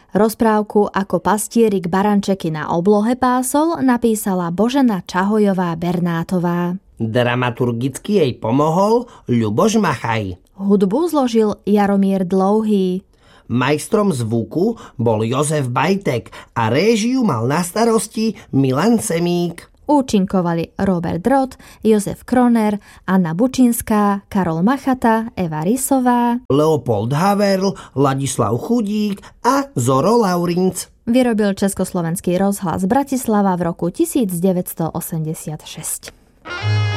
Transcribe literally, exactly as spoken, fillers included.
Rozprávku Ako pastierik barančeky na oblohe pásol napísala Božena Čahojová-Bernátová. Dramaturgicky jej pomohol Ľuboš Machaj. Hudbu zložil Jaromír Dlouhý. Majstrom zvuku bol Jozef Bajtek a réžiu mal na starosti Milan Semík. Účinkovali Robert Drot, Jozef Kroner, Anna Bučinská, Karol Machata, Eva Rysová, Leopold Haverl, Ladislav Chudík a Zoro Laurinc. Vyrobil Československý rozhlas Bratislava v roku devätnásť osemdesiatšesť.